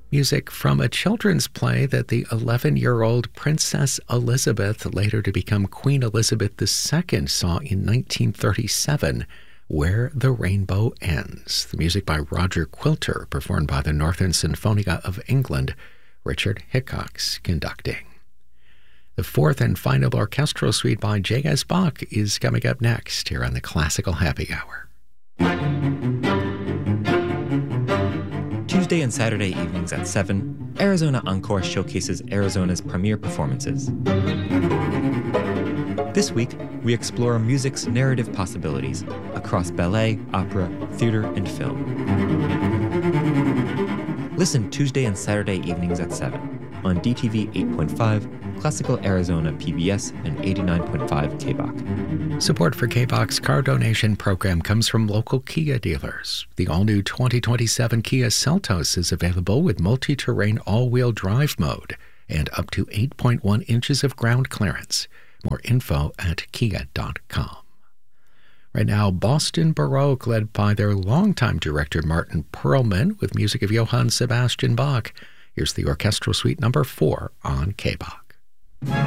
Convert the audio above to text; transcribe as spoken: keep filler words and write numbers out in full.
Music from a children's play that the eleven-year-old Princess Elizabeth, later to become Queen Elizabeth the Second, saw in nineteen thirty-seven, Where the Rainbow Ends. The music by Roger Quilter, performed by the Northern Sinfonia of England, Richard Hickox conducting. The fourth and final orchestral suite by J S. Bach is coming up next here on the Classical Happy Hour. Tuesday and Saturday evenings at seven, Arizona Encore showcases Arizona's premier performances. This week, we explore music's narrative possibilities across ballet, opera, theater, and film. Listen Tuesday and Saturday evenings at seven on D T V eight point five, Classical Arizona P B S, and eighty-nine point five K B O C. Support for K B O C's car donation program comes from local Kia dealers. The all-new twenty twenty-seven Kia Seltos is available with multi-terrain all-wheel drive mode and up to eight point one inches of ground clearance. More info at kia dot com. Right now, Boston Baroque, led by their longtime director Martin Perlman, with music of Johann Sebastian Bach. Here's the orchestral suite number four on K B O C.